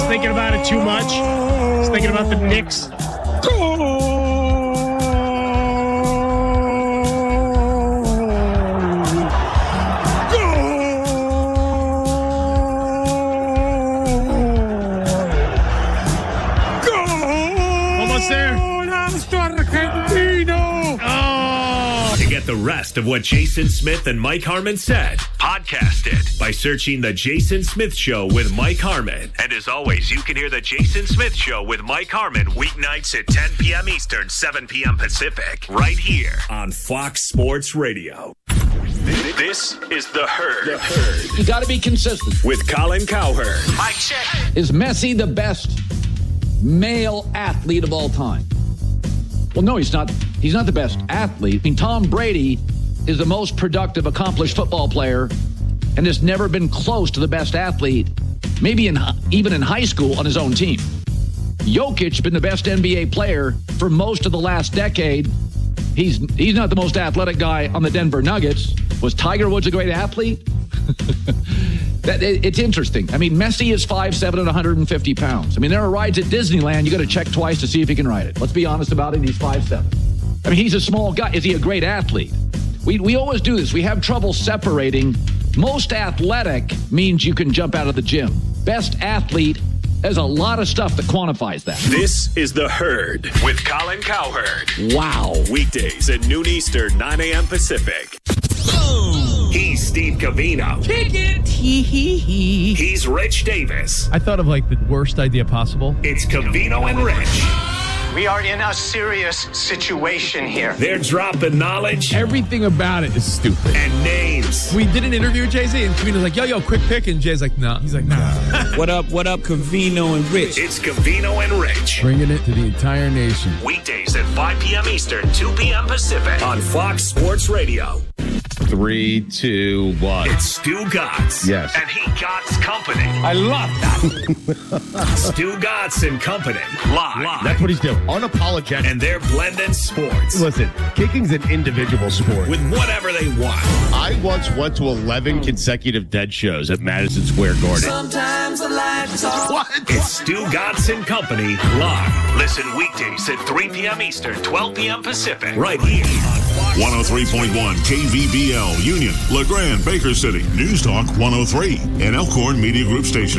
thinking about it too much. He's thinking about the Knicks. Almost there. To get the rest of what Jason Smith and Mike Harmon said, podcast it by searching The Jason Smith Show with Mike Harmon. And as always, you can hear The Jason Smith Show with Mike Harmon weeknights at 10 p.m. Eastern, 7 p.m. Pacific, right here on Fox Sports Radio. This is The Herd. The Herd. You got to be consistent. With Colin Cowherd. Mike check. Is Messi the best male athlete of all time? Well, no, he's not. He's not the best athlete. I mean, Tom Brady is the most productive, accomplished football player and has never been close to the best athlete, maybe even in high school on his own team. Jokic been the best NBA player for most of the last decade. He's not the most athletic guy on the Denver Nuggets. Was Tiger Woods a great athlete? It's interesting. I mean, Messi is 5'7" and 150 pounds. I mean, there are rides at Disneyland you got to check twice to see if he can ride it. Let's be honest about it. He's 5'7". I mean, he's a small guy. Is he a great athlete? We always do this. We have trouble separating. Most athletic means you can jump out of the gym. Best athlete, there's a lot of stuff that quantifies that. This is The Herd with Colin Cowherd. Wow. Weekdays at noon Eastern, 9 a.m. Pacific. He's Steve Covino. Kick it. He's Rich Davis. I thought of like the worst idea possible. It's Covino and Rich. We are in a serious situation here. They're dropping knowledge Everything about it is stupid. and names. We did an interview with Jay-Z, and Covino's like, yo, quick pick. And Jay's like, no. He's like, nah. What up, Covino and Rich? It's Covino and Rich. Bringing it to the entire nation. Weekdays at 5 p.m. Eastern, 2 p.m. Pacific on Fox Sports Radio. 3, 2, 1. It's Stu Gatz. Yes. And he Gatz Company. I love that. Stu Gatz and Company. Live. That's what he's doing. Unapologetic. And they're blending sports Listen, kicking's an individual sport. with whatever they want. I once went to 11 consecutive dead shows at Madison Square Garden. Sometimes the lights are What? It's Stu Gatz and Company live. Listen weekdays at 3 p.m. Eastern, 12 p.m. Pacific. Right here on Fox 103.1 KVBL, Union, LeGrand, Baker City, News Talk 103, and Elkhorn Media Group Station.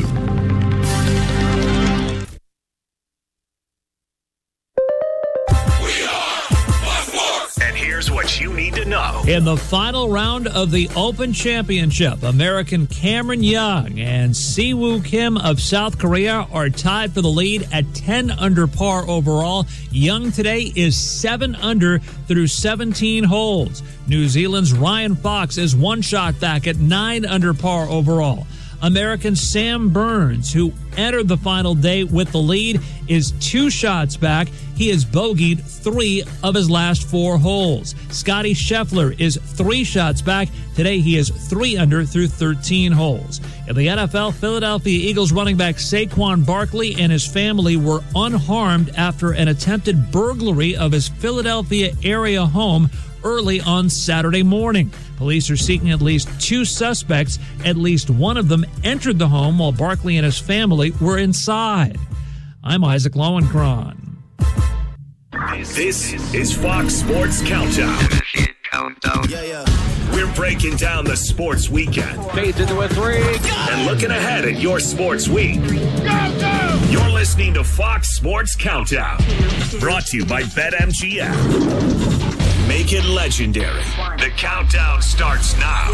And here's what you need to know. In the final round of the Open Championship, American Cameron Young and Siwoo Kim of South Korea are tied for the lead at 10 under par overall. Young today is 7 under through 17 holes. New Zealand's Ryan Fox is 1 shot back at 9 under par overall. American Sam Burns, who entered the final day with the lead, is 2 shots back. He has bogeyed 3 of his last 4 holes. Scotty Scheffler is 3 shots back. Today he is 3 under through 13 holes. In the NFL, Philadelphia Eagles running back Saquon Barkley and his family were unharmed after an attempted burglary of his Philadelphia area home early on Saturday morning. Police are seeking at least 2 suspects. At least one of them entered the home while Barkley and his family were inside. I'm Isaac Lowenkron. This is Fox Sports Countdown. We're breaking down the sports weekend. Fades into a 3. And looking ahead at your sports week. You're listening to Fox Sports Countdown. Brought to you by BetMGM. Make it legendary. The countdown starts now.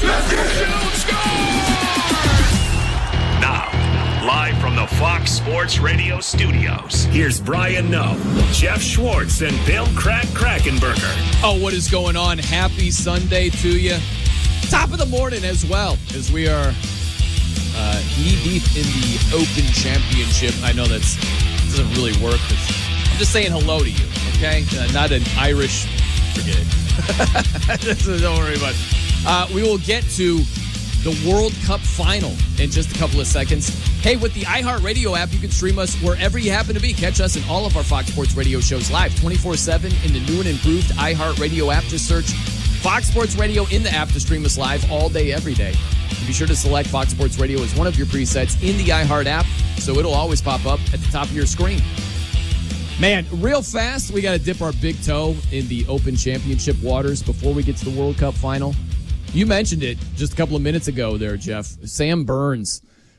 Now, live from the Fox Sports Radio studios, here's Brian Noe, Jeff Schwartz, and Bill Krakenberger. Oh, what is going on? Happy Sunday to you. Top of the morning as well, as we are knee-deep in the Open Championship. I know that doesn't really work. I'm just saying hello to you, okay? Not an Irish... Forget it. Don't worry about it. We will get to the World Cup final in just a couple of seconds. Hey, with the iHeartRadio app, you can stream us wherever you happen to be. Catch us in all of our Fox Sports Radio shows live 24/7 in the new and improved iHeartRadio app. Just search Fox Sports Radio in the app to stream us live all day, every day. Be sure to select Fox Sports Radio as one of your presets in the iHeart app, so it'll always pop up at the top of your screen. Man, real fast, we got to dip our big toe in the Open Championship waters before we get to the World Cup final. You mentioned it just a couple of minutes ago there, Jeff. Sam Burns,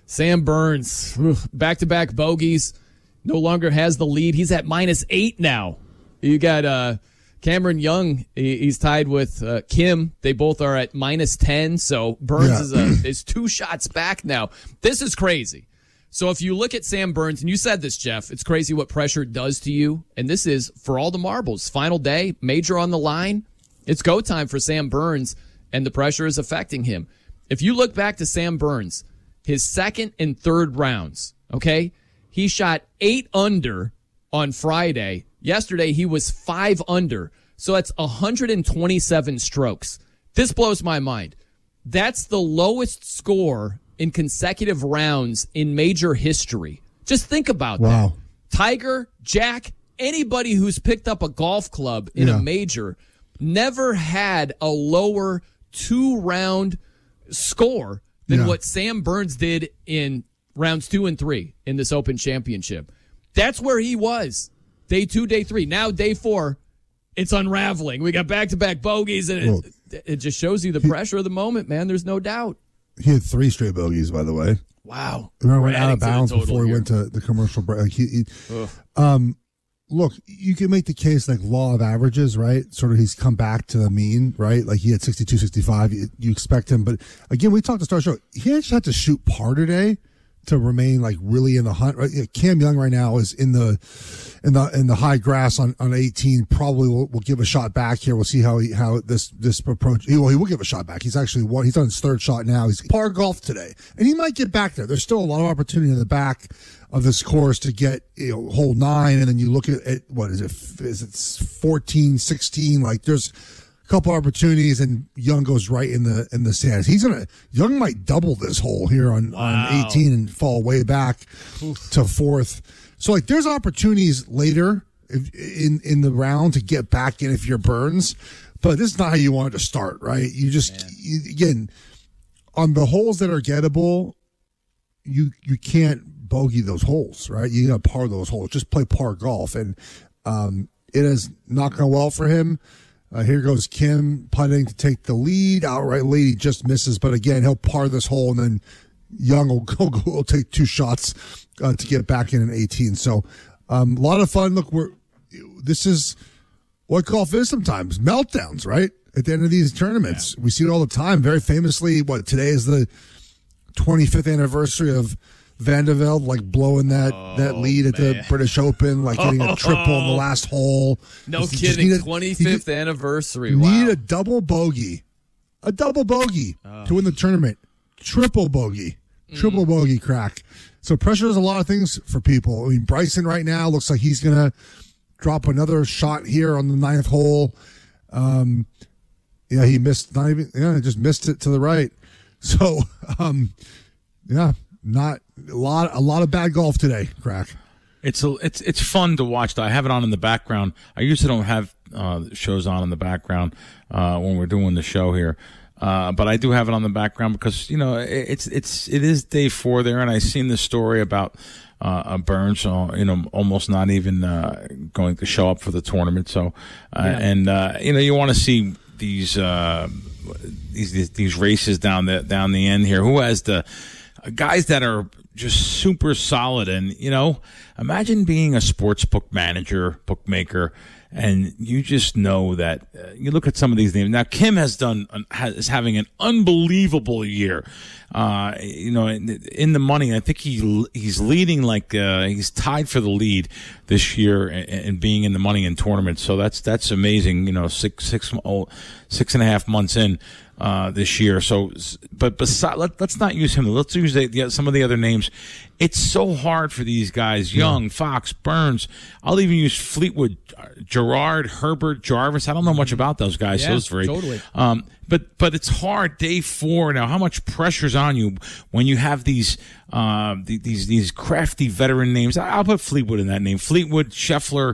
back-to-back bogeys, no longer has the lead. He's at -8 now. You got Cameron Young, he's tied with Kim. They both are at -10, so Burns is 2 shots back now. This is crazy. So if you look at Sam Burns, and you said this, Jeff, it's crazy what pressure does to you, and this is for all the marbles. Final day, major on the line. It's go time for Sam Burns, and the pressure is affecting him. If you look back to Sam Burns, his second and third rounds, okay, he shot 8 under on Friday. Yesterday, he was 5 under. So that's 127 strokes. This blows my mind. That's the lowest score in consecutive rounds in major history. Just think about that. Tiger, Jack, anybody who's picked up a golf club in a major never had a lower 2-round score than what Sam Burns did in rounds 2 and 3 in this Open Championship. That's where he was. Day 2, day 3. Now day 4, it's unraveling. We got back-to-back bogeys, and it just shows you the pressure of the moment, man. There's no doubt. He had 3 straight bogeys, by the way. Wow. Remember, went out of bounds before he went to the commercial break. Look, you can make the case like law of averages, right? Sort of he's come back to the mean, right? Like he had 62, 65. You expect him. But again, we talked to Star Show. He actually had to shoot par today to remain like really in the hunt. Right? Cam Young right now is in the high grass on 18. Probably will give a shot back here. We'll see how this approach. He will give a shot back. He's actually he's done his 3rd shot now. He's par golf today, and he might get back there. There's still a lot of opportunity in the back of this course to get hole 9, and then you look at what is it 14, 16. Like there's a couple opportunities, and Young goes right in the sands. Young might double this hole here on 18 and fall way back to 4th. So like there's opportunities later in the round to get back in if you're Burns, but this is not how you want it to start, right? You just again on the holes that are gettable, you can't bogey those holes, right? You got to par those holes. Just play par golf, and it has not gone well for him. Here goes Kim putting to take the lead. Outright lead, he just misses. But again, he'll par this hole, and then Young will take 2 shots to get back in 18. So a lot of fun. Look, this is what golf is sometimes. Meltdowns, right? At the end of these tournaments. We see it all the time. Very famously, today is the 25th anniversary of Van de Velde, like blowing that lead at the British Open, like getting a triple in the last hole. No kidding. 25th anniversary. Wow. Need a double bogey to win the tournament. Triple bogey crack. So pressure is a lot of things for people. I mean, Bryson right now looks like he's going to drop another shot here on the 9th hole. He missed just missed it to the right. So, not a lot of bad golf today, Crack. It's fun to watch. I have it on in the background. I usually don't have shows on in the background when we're doing the show here, but I do have it on the background because it is day 4 there, and I seen the story about Burns, almost not even going to show up for the tournament. So, you want to see these races down the end here. Who has the guys that are just super solid? And imagine being a sports book manager, bookmaker, and you just know that you look at some of these names. Now Kim is having an unbelievable year. In the money, I think he's leading, like he's tied for the lead this year and being in the money in tournaments. So that's amazing. 6.5 months in this year. So, but let's not use him. Let's use some of the other names. It's so hard for these guys: Young, Fox, Burns. I'll even use Fleetwood, Gerard, Herbert, Jarvis. I don't know much about those guys. Yeah, those three. Totally. But it's hard day 4 now. How much pressure's on you when you have these crafty veteran names? I'll put Fleetwood in that name. Fleetwood, Scheffler.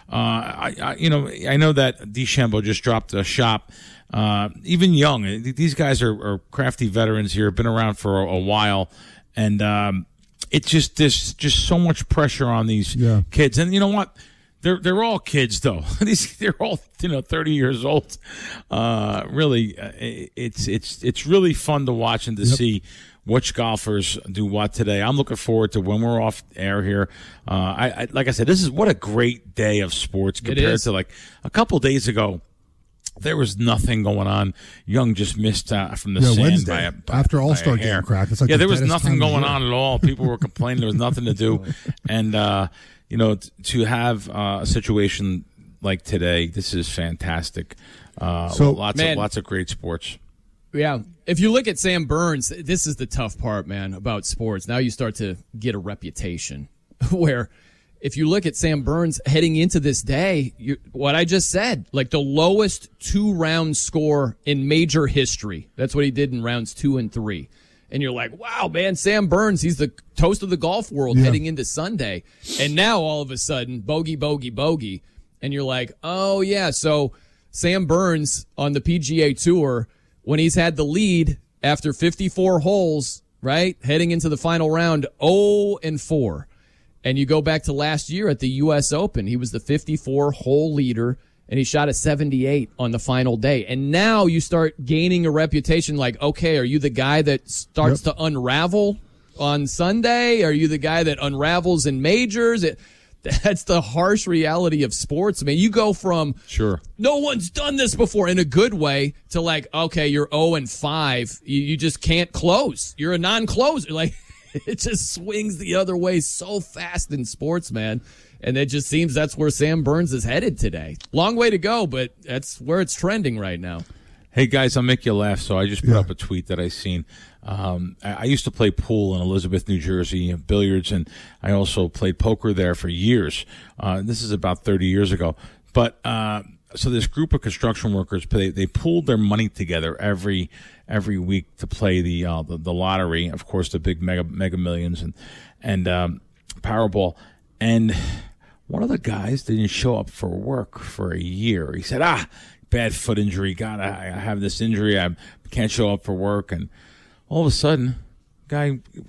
I know that DeChambeau just dropped a shop. Even Young. These guys are crafty veterans here. Been around for a while, and it's there's just so much pressure on these kids. And you know what? They're all kids though. They're all 30 years old. Really, it's really fun to watch and to see which golfers do what today. I'm looking forward to when we're off air here. I like I said, what a great day of sports compared to like a couple days ago. There was nothing going on. Young just missed from the sand Wednesday, after All-Star game crack. It's like there was nothing going on at all. People were complaining there was nothing to do, and to have a situation like today, this is fantastic. Lots of great sports. Yeah. If you look at Sam Burns, this is the tough part, man, about sports. Now you start to get a reputation where if you look at Sam Burns heading into this day, what I just said, like the lowest 2-round score in major history. That's what he did in rounds 2 and 3. And you're like, wow, man, Sam Burns, he's the toast of the golf world heading into Sunday. And now all of a sudden, bogey, bogey, bogey. And you're like, oh, yeah, so Sam Burns on the PGA Tour, when he's had the lead after 54 holes, right, heading into the final round, 0-4. And you go back to last year at the U.S. Open, he was the 54-hole leader, and he shot a 78 on the final day. And now you start gaining a reputation like, okay, are you the guy that starts to unravel on Sunday? Are you the guy that unravels in majors? That's the harsh reality of sports. I mean, you go from no one's done this before in a good way to like, okay, you're 0-5. You just can't close. You're a non-closer. Like, it just swings the other way so fast in sports, man. And it just seems that's where Sam Burns is headed today. Long way to go, but that's where it's trending right now. Hey, guys, I'll make you laugh. So I just put up a tweet that I seen. I used to play pool in Elizabeth, New Jersey, billiards, and I also played poker there for years. This is about 30 years ago. But so this group of construction workers, they pooled their money together every week to play the lottery, of course, the big mega millions and Powerball. And one of the guys didn't show up for work for a year. He said, bad foot injury. God, I have this injury. I can't show up for work. And all of a sudden, guy